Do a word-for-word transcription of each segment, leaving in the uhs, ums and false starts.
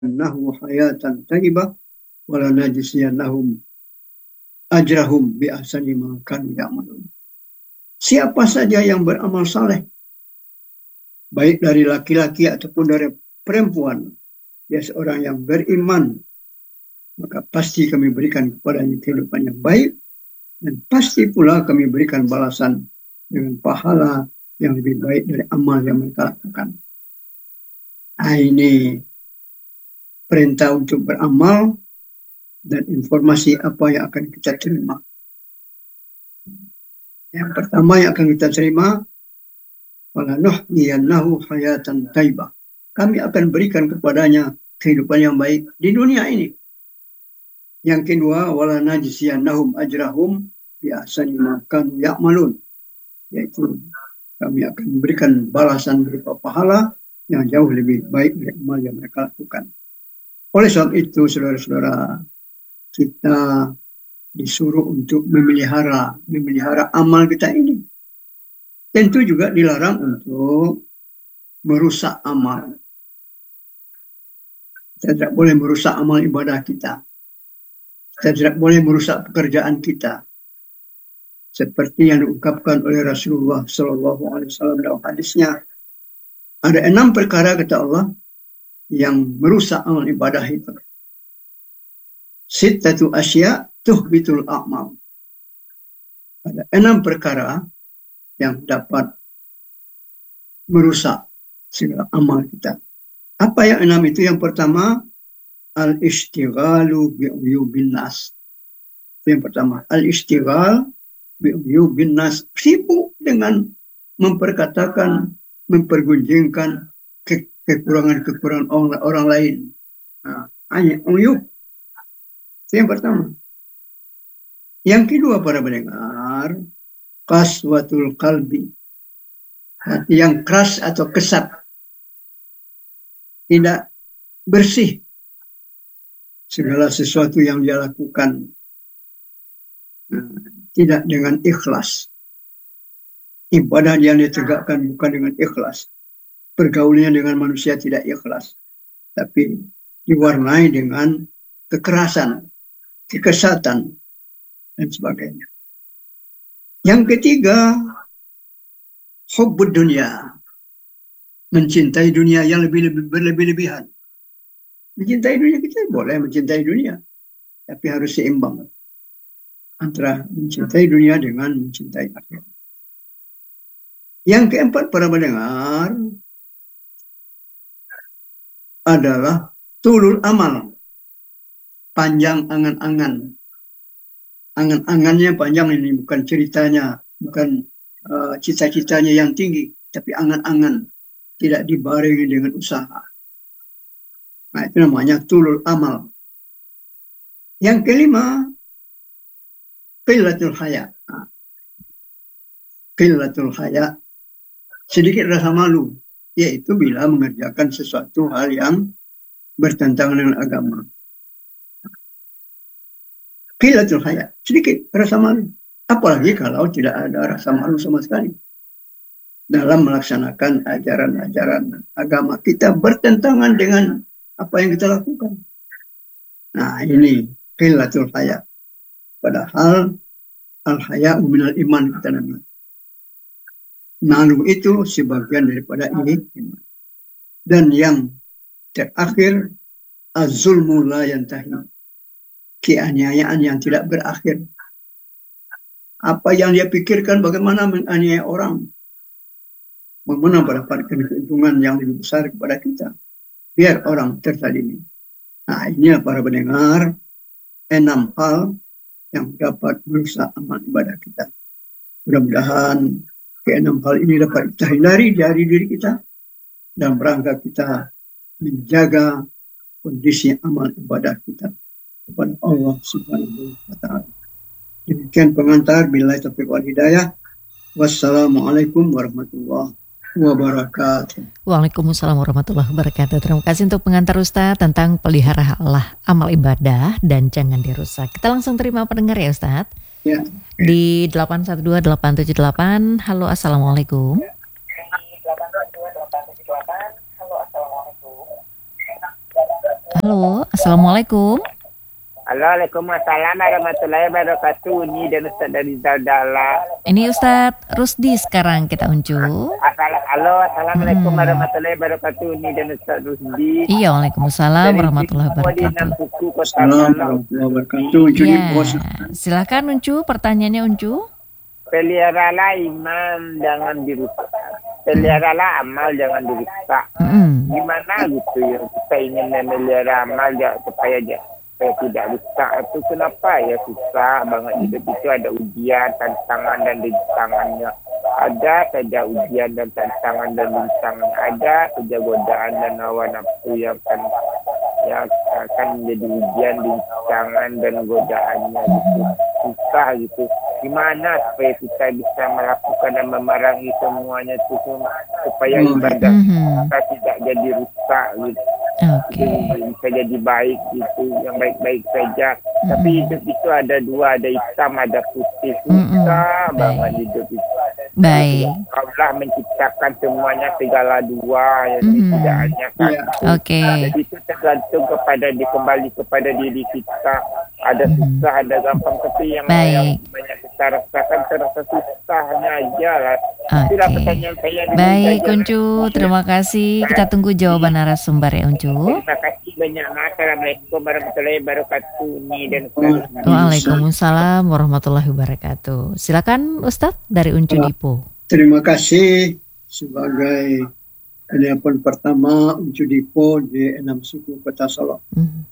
nahu hayatan thayyibah wa lanajziyannahum ajrahum bi ahsani ma kanu ya'malun. Siapa saja yang beramal saleh, baik dari laki-laki ataupun dari perempuan, dia seorang yang beriman, maka pasti kami berikan kepadanya kehidupan yang baik, dan pasti pula kami berikan balasan dengan pahala yang lebih baik dari amal yang mereka lakukan. Nah, ini perintah untuk beramal dan informasi apa yang akan kita terima. Yang pertama yang akan kita terima, walanuhyiyannahu hayatan thayyibah. Kami akan berikan kepadanya kehidupan yang baik di dunia ini. Yang kedua, walanajziyannahum ajrahum bi ahsani ma kanu ya'malun. Yaitu kami akan memberikan balasan berupa pahala yang jauh lebih baik dari amal yang mereka lakukan. Oleh sebab itu, saudara-saudara, kita disuruh untuk memelihara, memelihara amal kita ini. Tentu juga dilarang untuk merusak amal. Kita tidak boleh merusak amal ibadah kita. Kita tidak boleh merusak pekerjaan kita. Seperti yang diungkapkan oleh Rasulullah Sallallahu Alaihi Wasallam dalam hadisnya, ada enam perkara kata Allah yang merusak amal ibadah itu. Sittatu asya tuhbitul a'mal. Ada enam perkara yang dapat merusak segala amal kita. Apa yang enam itu? Yang pertama, al-ishtighalu bi'uyubin nas. Itu yang pertama, al-ishtighal bi'uyubin nas. Sibuk dengan memperkatakan, mempergunjingkan ke- kekurangan-kekurangan orang, orang lain. Nah, hanya uyub. Itu yang pertama. Yang kedua, para pendengar, qaswatul qalbi. Hati yang keras atau kesat, tidak bersih. Segala sesuatu yang dia lakukan nah, tidak dengan ikhlas. Ibadah yang dia tegakkan bukan dengan ikhlas. Pergaulannya dengan manusia tidak ikhlas, tapi diwarnai dengan kekerasan, kekesatan, dan sebagainya. Yang ketiga, hubbud dunia. Mencintai dunia yang lebih-lebih berlebih-lebihan. Mencintai dunia, kita boleh mencintai dunia, tapi harus seimbang antara mencintai dunia dengan mencintai akhirat. Yang keempat, para pendengar, adalah tulul amal. Panjang angan-angan. Angan-angannya panjang, ini bukan ceritanya, bukan uh, cita-citanya yang tinggi, tapi angan-angan. Tidak dibarengi dengan usaha. Nah, itu namanya tulul amal. Yang kelima, qillatul haya. Nah, qillatul haya, sedikit rasa malu, yaitu bila mengerjakan sesuatu hal yang bertentangan dengan agama. Qillatul haya, sedikit rasa malu. Apalagi kalau tidak ada rasa malu sama sekali dalam melaksanakan ajaran-ajaran agama kita bertentangan dengan apa yang kita lakukan. Nah, ini qillatul haya. Padahal al-haya'u minal iman kata Nabi. Malu itu sebagian daripada ini iman. Dan yang terakhir, az-zulmu la yantahi. Keaniayaan yang tidak berakhir. Apa yang dia pikirkan bagaimana menganiaya orang, bagaimana mendapatkan keuntungan yang lebih besar kepada kita, biar orang terzalimi. Nah, inilah para pendengar, enam hal yang dapat merusak amal ibadah kita. Mudah-mudahan keenam hal ini dapat kita hindari dari diri kita dan rangka kita menjaga kondisi amal ibadah kita kepada Allah Subhanahu wa Ta'ala. Demikian pengantar, billahi taufiq wal hidayah. Wassalamualaikum warahmatullahi wabarakatuh. Waalaikumsalam warahmatullahi wabarakatuh. Terima kasih untuk pengantar Ustaz tentang peliharalah amal ibadah dan jangan dirusak. Kita langsung terima pendengar ya Ustaz. Ya. Di delapan satu dua delapan tujuh delapan. Halo, assalamualaikum. Halo, Assalamualaikum. Halo, Waalaikumsalam warahmatullahi wabarakatuh. Ini dan Ustaz dari Daldala. Ini Ustadz Rusdi sekarang kita uncu. Asal- Halo, Assalamualaikum Hmm. warahmatullahi wabarakatuh. Ini dan Ustaz Rusdi. Iya, Waalaikumsalam Dari warahmatullahi Singapura di wabarakatuh. Nampuku, Kota Assalamualaikum Malang. warahmatullahi wabarakatuh. Jadi Ya, bos, silakan uncu pertanyaannya uncu. Peliharalah iman, jangan dirusak. Peliharalah amal, jangan dirusak. Mm-mm. Gimana gitu ya kita ingin memelihara amal ya, supaya aja supaya tidak rusak. Itu kenapa ya susah banget hidup itu, ada ujian, tantangan dan rintangannya. Ada saja ujian dan tantangan dan rintangan. Ada saja godaan dan hawa nafsu yang akan yang akan menjadi ujian, rintangan dan godaannya gitu. Susah gitu. Gimana supaya kita bisa melakukan dan memerangi semuanya itu supaya Hmm. ibadah Mhm. kita tidak jadi rusak gitu. Oke. Jadi bisa jadi baik gitu, yang baik-baik saja. Tapi Mm-mm. hidup itu ada dua, ada hitam, ada putih. Mm-mm. Susah Baik. banget hidup itu. Baik. Allah menciptakan semuanya segala dua, yang Mhm. tidak hanya satu. Iya. Oke. Jadi itu tergantung kepada dikembali kepada diri kita. Ada Mhm. susah, ada gampang, tapi yang, Baik. yang banyak kita rasakan terasa susahnya aja lah. Itulah Oke. pertanyaan saya. dulu Baik saja. Uncu, terima kasih. Kita tunggu jawaban narasumber ya Uncu. Terima kasih banyak. Assalamualaikum warahmatullahi wabarakatuh. Ini dan Waalaikumsalam warahmatullahi wabarakatuh. Silakan Ustadz dari Uncu Dipo. terima kasih sebagai penelpon pertama Uncu Dipo di enam suku Kota Solo. Mhm.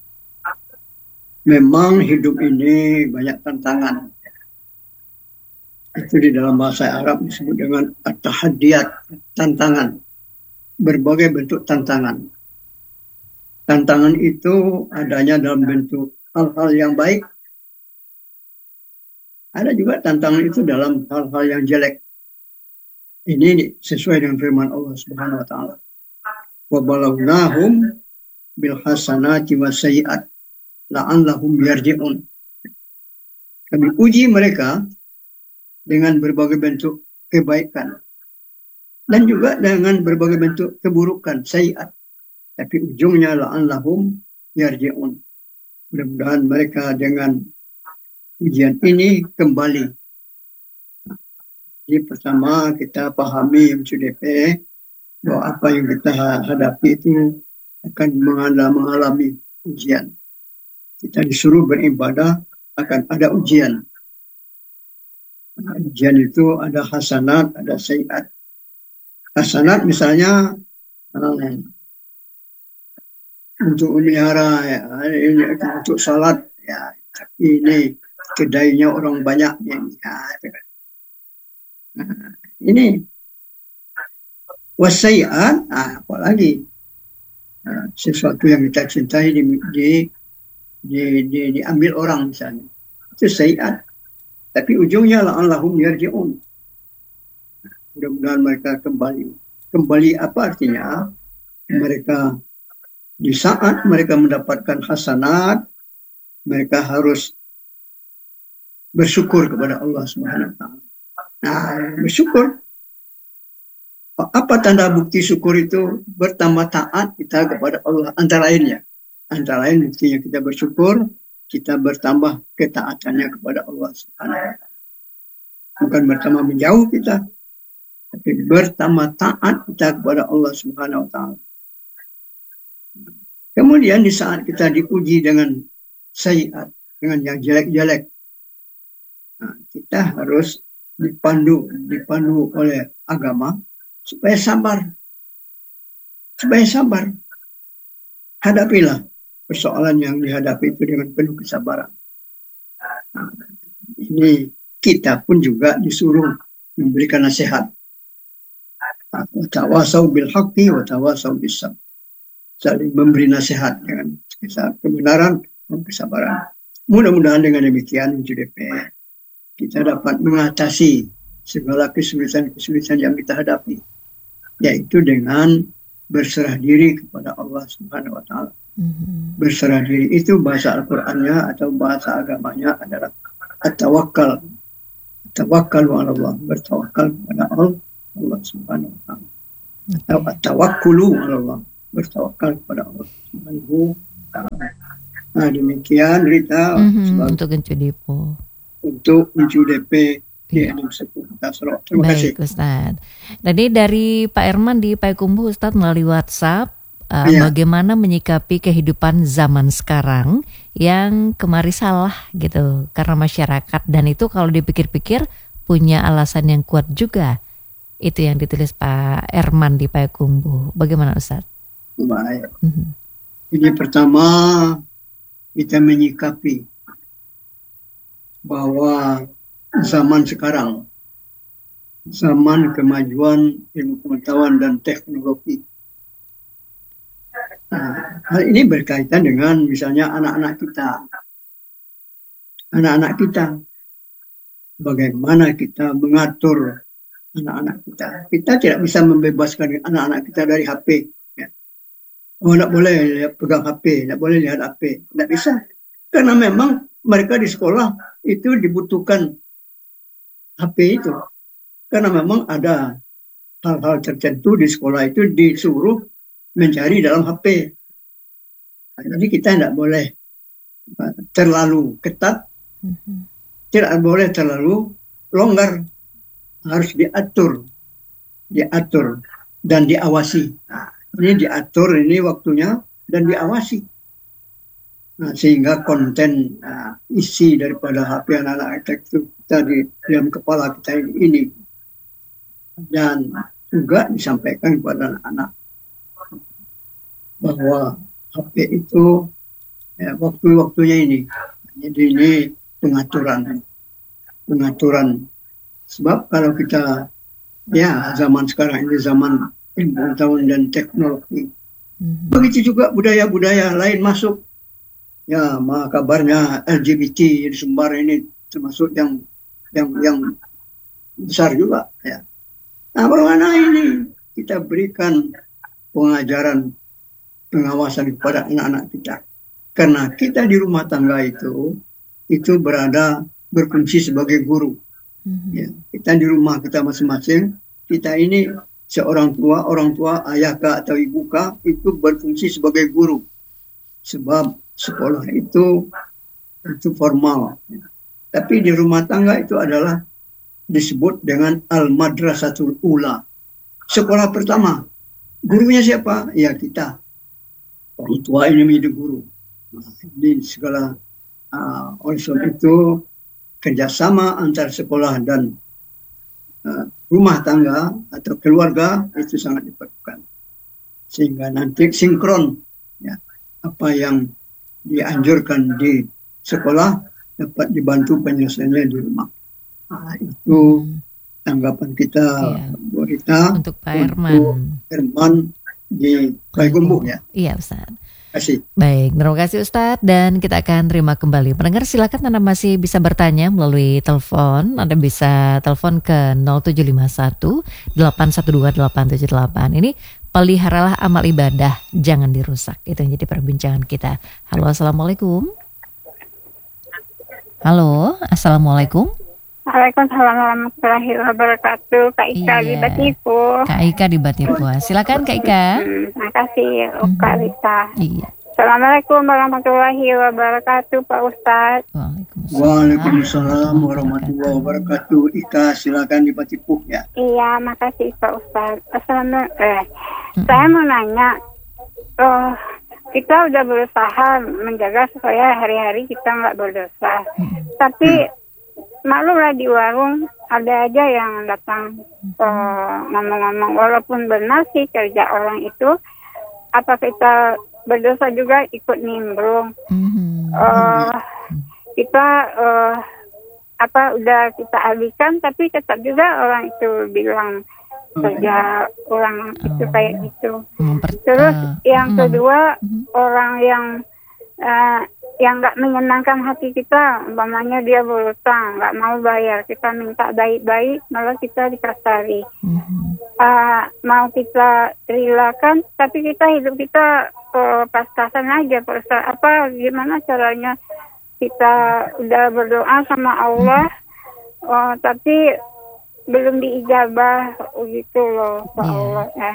Memang hidup ini banyak tantangan. Itu di dalam bahasa Arab disebut dengan at-tahaddiyat, tantangan. Berbagai bentuk tantangan. Tantangan itu adanya dalam bentuk hal-hal yang baik. Ada juga tantangan itu dalam hal-hal yang jelek. Ini sesuai dengan firman Allah Subhanahu wa taala. Wa balawnahum bil hasanati wasayyi'at la'allahum yarji'un. Kami uji mereka dengan berbagai bentuk kebaikan dan juga dengan berbagai bentuk keburukan, sayiat. Tapi ujungnya la'allahum yarji'un. Mudah-mudahan mereka dengan ujian ini kembali. Jadi pertama kita pahami M C D P bahwa apa yang kita hadapi itu akan mengalami ujian. Kita disuruh beribadah akan ada ujian. Ujian itu ada hasanat, ada sayiat. Hasanat misalnya um, untuk memelihara, ya, ini untuk salat, ya, tapi ini kedainya orang banyak, ya, ya, nah, ini wasayiat, nah, apalagi nah, sesuatu yang kita cintai di, di, di, di, diambil orang misalnya, itu sayiat. Tapi ujungnya la'allahum yarji'un. Mudah-mudahan mereka kembali. Kembali apa artinya? Mereka di saat mereka mendapatkan hasanat, mereka harus bersyukur kepada Allah Subhanahu wa taala. Nah, bersyukur. Apa tanda bukti syukur itu? Bertambah taat kita kepada Allah, antara lainnya. Antara lain buktinya kita bersyukur, kita bertambah ketaatannya kepada Allah Subhanahu wa taala. Bukan bertambah menjauh kita, tapi bertambah taat kita kepada Allah Subhanahu wa taala. Kemudian di saat kita diuji dengan sayiat, dengan yang jelek-jelek, nah, kita harus dipandu, dipandu oleh agama supaya sabar. Supaya sabar. Hadapilah persoalan yang dihadapi itu dengan penuh kesabaran. Nah, ini kita pun juga disuruh memberikan nasihat. Wa tawasau bil haqqi wa tawasau bis sabr. Saling memberi nasihat dengan kebenaran dan kesabaran. Mudah-mudahan dengan demikian J D P kita dapat mengatasi segala kesulitan-kesulitan yang kita hadapi, yaitu dengan berserah diri kepada Allah Subhanahu wa taala. Mm-hmm. Berserah diri itu bahasa Al-Qur'annya atau bahasa agamanya adalah at-tawakkal. Tawakkalu 'ala Allah, bertawakal kepada Allah, Allah Subhanahu wa taala. Atau at-tawakkulu 'ala Allah, bertawakal kepada Allah Subhanahu Nah, demikian Rita Mhm, sebagai untuk Gencu Dipo. untuk Gencu D P di Iya. enam sepuluh Tasro. Terima kasih. Baik Ustadz. Tadi dari Pak Herman di Payakumbuh Ustadz melalui WhatsApp, uh, Iya. bagaimana menyikapi kehidupan zaman sekarang yang kemari salah gitu karena masyarakat, dan itu kalau dipikir-pikir punya alasan yang kuat juga. Itu yang ditulis Pak Herman di Payakumbuh. Bagaimana Ustadz? Baik. Mhm. Ini pertama kita menyikapi bahwa zaman sekarang, zaman kemajuan ilmu pengetahuan dan teknologi. Nah, hal ini berkaitan dengan misalnya anak-anak kita. Anak-anak kita. Bagaimana kita mengatur anak-anak kita. Kita tidak bisa membebaskan anak-anak kita dari H P. Ya. Oh, tidak boleh lihat, pegang H P, tidak boleh lihat H P. Tidak bisa. Karena memang mereka di sekolah itu dibutuhkan H P itu. Karena memang ada hal-hal tertentu di sekolah itu disuruh mencari dalam H P. Jadi kita tidak boleh terlalu ketat, tidak boleh terlalu longgar, harus diatur, diatur dan diawasi. Nah, ini diatur ini waktunya dan diawasi. Nah, sehingga konten uh, isi daripada H P anak-anak itu kita di dalam kepala kita ini, dan juga disampaikan kepada anak-anak bahwa H P itu ya, waktu-waktunya ini. Jadi ini pengaturan, pengaturan. Sebab kalau kita ya zaman sekarang ini zaman ilmu pengetahuan dan teknologi. Mm-hmm. Begitu juga budaya-budaya lain masuk. Ya, maka kabarnya L G B T di Sumbar ini termasuk yang yang yang besar juga. Ya. Nah, bagaimana ini kita berikan pengajaran, pengawasan kepada anak-anak kita. Karena kita di rumah tangga itu, itu berada berfungsi sebagai guru. Mm-hmm. Ya, kita di rumah kita masing-masing, kita ini seorang tua, orang tua, ayah kah atau ibu kah, itu berfungsi sebagai guru. Sebab sekolah itu itu formal. Ya. Tapi di rumah tangga itu adalah disebut dengan al-madrasatul ula. Sekolah pertama. Gurunya siapa? Ya kita. Orang tua ini menjadi guru. Nah, ini segala uh, oleh sebab itu kerjasama antar sekolah dan uh, rumah tangga atau keluarga itu sangat diperlukan. Sehingga nanti sinkron ya, apa yang dianjurkan di sekolah dapat dibantu penyelesaiannya di rumah. Nah, itu tanggapan kita, iya. Bu Rita, untuk Pak Herman. Herman di Payakumbuh ya. Iya Ustaz. Terima kasih. Baik, terima kasih Ustadz, dan kita akan terima kembali. Pendengar silakan Anda masih bisa bertanya melalui telepon. Anda bisa telepon ke nol tujuh lima satu delapan satu dua delapan tujuh delapan. Ini peliharalah amal ibadah, jangan dirusak. Itu yang jadi perbincangan kita. Halo, Assalamualaikum. Halo, Assalamualaikum. Waalaikumsalam warahmatullahi wabarakatuh. Kak Ika iya. di Batipu. Kak Ika di Batipu. Silakan Kak Ika. Hmm, terima kasih Kak Rita. Iya. Assalamualaikum warahmatullahi wabarakatuh Pak Ustadz. Waalaikumsalam. Waalaikumsalam warahmatullahi wabarakatuh. Ika silakan di Batipu ya. Iya, makasih Pak Ustadz. Assalamualaikum. Eh, mm-hmm. Saya mau nanya. Oh, kita udah berusaha menjaga supaya hari-hari kita nggak berdosa. Mm-hmm. Tapi maklumlah di warung ada aja yang datang uh, ngomong-ngomong, walaupun benar sih kerja orang itu, apa kita berdosa juga ikut nimbrung. Mm-hmm. Uh, kita uh, apa udah kita alihkan, tapi tetap juga orang itu bilang kerja orang itu oh. kayak gitu. Memper- Terus uh, yang mm-hmm. kedua mm-hmm. orang yang uh, yang nggak menyenangkan hati kita, umpamanya dia berutang, nggak mau bayar, kita minta baik-baik, malah kita dikasari. Mm-hmm. Uh, mau kita relakan, tapi kita hidup kita uh, pas-pasan aja, pas- apa gimana caranya kita udah berdoa sama Allah, mm-hmm. uh, tapi belum diijabah gitu loh, Pak yeah. Allah. Eh,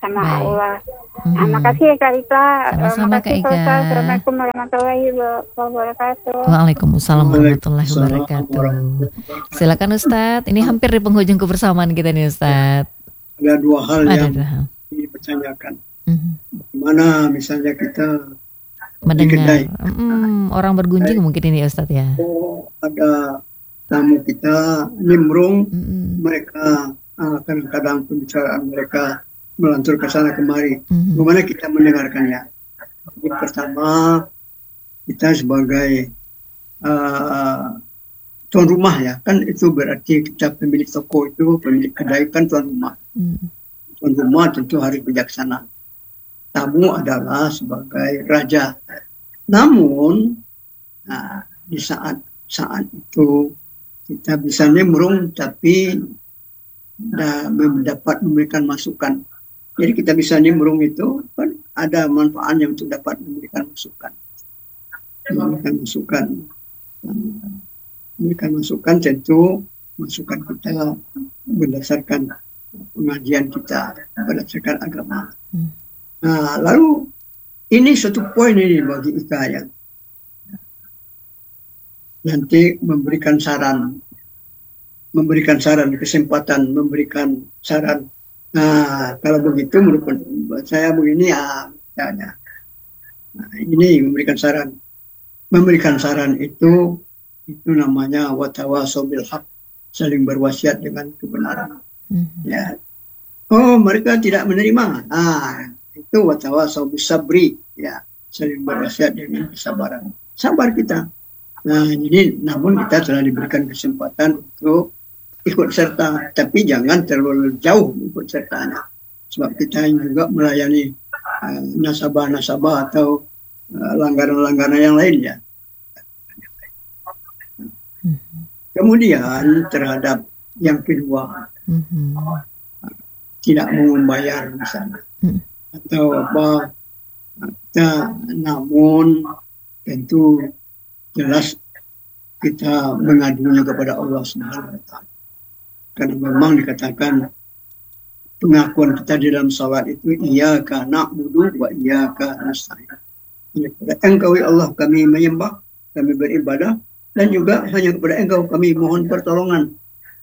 sama Baik. Allah. Mhm. Nah, makasih ya Kak Ika. Eh, Sama-sama, makasih Kak Pak Ika. Ustaz. Assalamualaikum warahmatullahi wabarakatuh. Waalaikumsalam warahmatullahi Waalaikumsalam wabarakatuh. warahmatullahi wabarakatuh. Silakan Ustadz. Ini hampir di penghujung kebersamaan kita nih Ustadz. Ada dua hal Ada yang dua hal. dipertanyakan. Mhm. Mana misalnya kita di kedai, Mendengar Mm, orang bergunjing mungkin ini Ustadz ya. oh, ada tamu kita nimbrung, Mm-mm. mereka ah, kadang-kadang pembicaraan mereka melantur ke sana kemari. Mhm. Bagaimana kita mendengarkannya? Jadi pertama, kita sebagai ah, tuan rumah ya, kan itu berarti kita pemilik toko itu, pemilik kedai kan tuan rumah. Mm. Tuan rumah tentu harus bijaksana. Tamu adalah sebagai raja. Namun, nah, di saat saat itu kita bisa nimbrung, tapi dah mendapat memberikan masukan. Jadi kita bisa nimbrung itu kan ada manfaatnya untuk dapat memberikan masukan. Memberikan masukan. Memberikan masukan tentu masukan kita berdasarkan pengajian kita, berdasarkan agama. Hmm. Nah, lalu ini satu poin ini bagi Ika ya. Nanti memberikan saran, memberikan saran, kesempatan memberikan saran. Nah, kalau begitu menurut saya begini ya, misalnya. Nah, ini memberikan saran. Memberikan saran itu itu namanya watawasau bil haq, saling berwasiat dengan kebenaran. Mhm. Ya. Oh, mereka tidak menerima. Ah, itu watawasau bis sabri, ya, saling berwasiat dengan kesabaran. Sabar kita. Nah, jadi namun kita telah diberikan kesempatan untuk ikut serta, tapi jangan terlalu jauh ikut sertanya. Sebab kita juga melayani uh, nasabah-nasabah atau uh, langganan-langganan yang lainnya. Kemudian terhadap yang kedua, Mhm. tidak mau membayar misalnya. Hmm. Atau apa, kita, namun tentu jelas kita mengadunya kepada Allah Subhanahu wa Ta'ala. Karena memang dikatakan pengakuan kita di dalam salat itu iyyaka na'budu wa iyyaka nasta'in. Kepada Engkau ya Allah kami menyembah, kami beribadah, dan juga hanya kepada Engkau kami mohon pertolongan.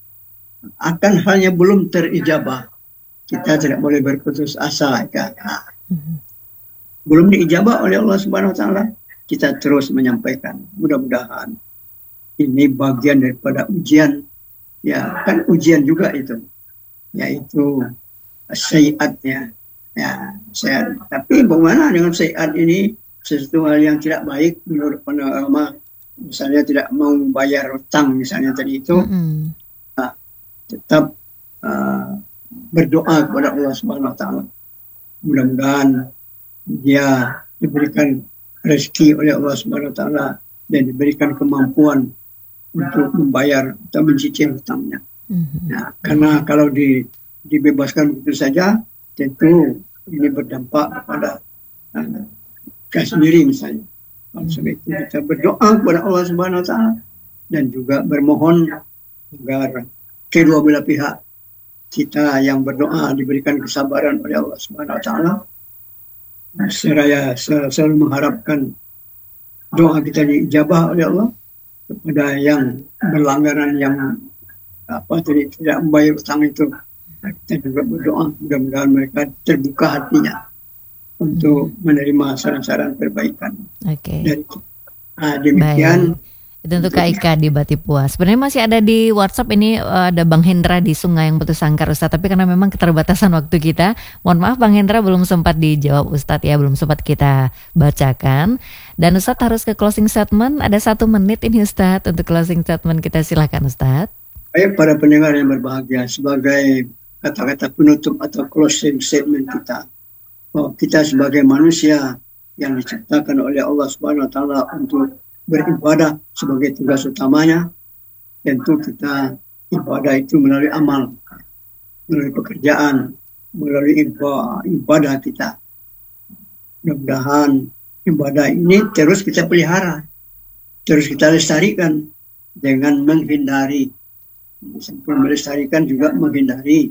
Akan halnya belum terijabah, kita tidak boleh berputus asa. Kan? Mhm. Belum diijabah oleh Allah Subhanahu wa Ta'ala, kita terus menyampaikan. Mudah-mudahan ini bagian daripada ujian, ya kan ujian juga itu, yaitu sayiatnya, ya saya. Tapi bagaimana dengan sayiat ini, sesuatu hal yang tidak baik menurut agama, misalnya tidak mau membayar hutang misalnya tadi itu, Mhm. tetap uh, berdoa kepada Allah Subhanahu wa Ta'ala. Mudah-mudahan dia diberikan rezeki oleh Allah Subhanahu wa Ta'ala dan diberikan kemampuan untuk membayar atau mencicil hutangnya. Mhm. Nah, karena kalau di, dibebaskan begitu saja, tentu ini berdampak kepada uh, kita sendiri misalnya. Oleh sebab itu kita berdoa kepada Allah Subhanahu wa Ta'ala dan juga bermohon agar kedua belah pihak kita yang berdoa diberikan kesabaran oleh Allah Subhanahu wa Ta'ala. Seraya selalu mengharapkan doa kita diijabah oleh Allah. Kepada yang berlanggaran, yang apa tadi tidak membayar utang itu, kita juga berdoa mudah-mudahan mereka terbuka hatinya untuk menerima saran-saran perbaikan Oke. dari kita. Nah, demikian. Baik. Itu untuk Kak Ika di Batipua. Sebenarnya masih ada di WhatsApp ini, uh, ada Bang Hendra di Sungai yang Batu Sangkar Ustadz. Tapi karena memang keterbatasan waktu kita, mohon maaf Bang Hendra belum sempat dijawab Ustadz ya, belum sempat kita bacakan. Dan Ustadz harus ke closing statement. Ada satu menit ini Ustadz untuk closing statement kita, silakan Ustadz. Baik para pendengar yang berbahagia, sebagai kata-kata penutup atau closing statement kita, bahwa kita sebagai manusia yang diciptakan oleh Allah Subhanahu wa Ta'ala untuk beribadah sebagai tugas utamanya, tentu kita ibadah itu melalui amal, melalui pekerjaan, melalui ibadah kita. Mudah-mudahan ibadah ini terus kita pelihara, terus kita lestarikan dengan menghindari, sampai melestarikan juga menghindari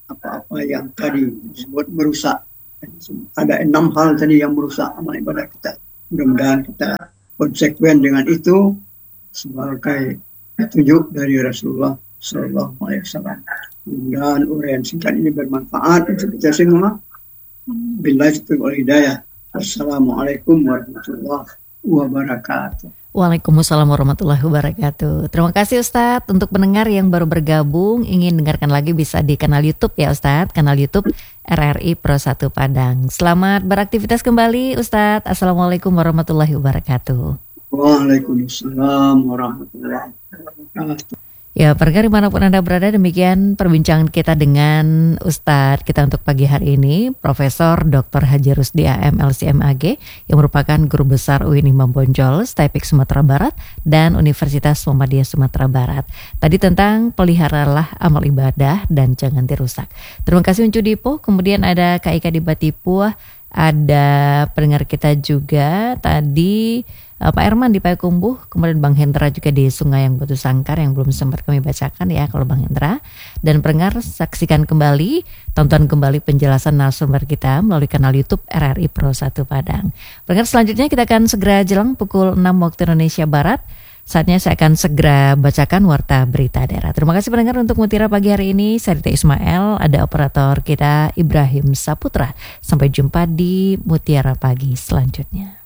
apa-apa yang tadi disebut merusak. Ada enam hal tadi yang merusak amal ibadah kita. Mudah-mudahan kita konsekuen dengan itu sebagai petunjuk dari Rasulullah Sallallahu Alaihi Wasallam. Mudah-mudahan uraian singkat ini bermanfaat untuk kita semua. Billahi taufiq wal hidayah. Wassalamualaikum warahmatullahi wabarakatuh. Waalaikumsalam warahmatullahi wabarakatuh. Terima kasih Ustadz. Untuk pendengar yang baru bergabung, ingin dengarkan lagi bisa di kanal YouTube ya Ustadz. Kanal YouTube R R I Pro satu Padang. Selamat beraktivitas kembali Ustadz. Assalamualaikum warahmatullahi wabarakatuh. Waalaikumsalam warahmatullahi wabarakatuh. Ya, pendengar dimanapun Anda berada, demikian perbincangan kita dengan Ustadz kita untuk pagi hari ini, Profesor Doktor Haji Rusdi A M L C M A G, yang merupakan Guru Besar U I N Imam Bonjol, Staipik Sumatera Barat, dan Universitas Muhammadiyah Sumatera Barat. Tadi tentang peliharalah amal ibadah dan jangan dirusak. Terima kasih Uncu Dipo, kemudian ada Kak Ika di Batipuah, ada pendengar kita juga tadi Pak Herman di Payakumbuh, kemudian Bang Hendra juga di Sungai yang Batu Sangkar yang belum sempat kami bacakan ya kalau Bang Hendra. Dan pendengar saksikan kembali, tonton kembali penjelasan narasumber kita melalui kanal YouTube R R I Pro satu Padang. Pendengar selanjutnya kita akan segera jelang pukul enam waktu Indonesia Barat. Saatnya saya akan segera bacakan warta berita daerah. Terima kasih pendengar untuk Mutiara pagi hari ini. Saya Rita Ismail, ada operator kita Ibrahim Saputra. Sampai jumpa di Mutiara pagi selanjutnya.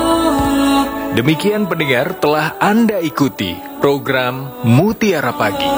Demikian pendengar telah Anda ikuti program Mutiara Pagi.